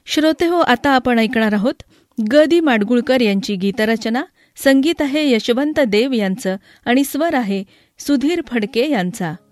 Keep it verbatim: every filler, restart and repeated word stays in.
श्रोते हो, आता आपण ऐकणार आहोत ग दी माडगुळकर यांची गीतरचना. संगीत आहे यशवंत देव यांचं आणि स्वर आहे सुधीर फडके यांचा.